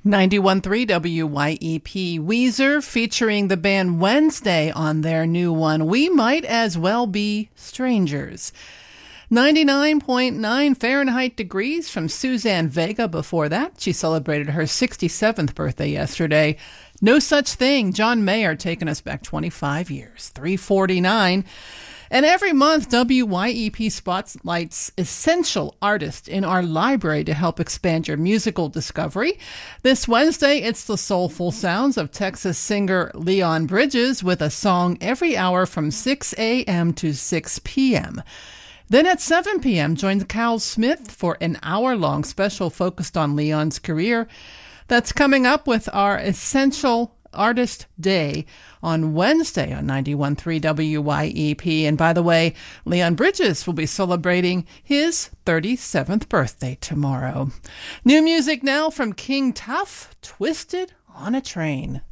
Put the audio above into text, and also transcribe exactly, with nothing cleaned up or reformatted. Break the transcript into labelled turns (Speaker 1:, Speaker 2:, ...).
Speaker 1: ninety-one point three W Y E P. Weezer featuring the band Wednesday on their new one, We Might As Well Be Strangers. ninety-nine point nine Fahrenheit degrees from Suzanne Vega before that. She celebrated her sixty-seventh birthday yesterday. No Such Thing, John Mayer taking us back twenty-five years. three forty-nine. And every month, W Y E P spotlights essential artists in our library to help expand your musical discovery. This Wednesday, it's the soulful sounds of Texas singer Leon Bridges with a song every hour from six a.m. to six p.m. Then at seven p.m., join Cal Smith for an hour-long special focused on Leon's career. That's coming up with our Essential Artist Day on Wednesday on ninety-one point three W Y E P. And by the way, Leon Bridges will be celebrating his thirty-seventh birthday tomorrow. New music now from King Tuff, Twisted on a Train.